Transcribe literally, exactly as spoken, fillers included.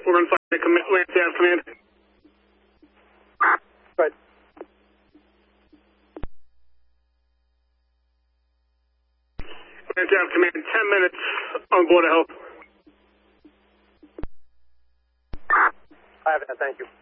We're inside the command, Lance Ave Command. Good. Lance Ave Command, ten minutes on board to help. I have it, thank you.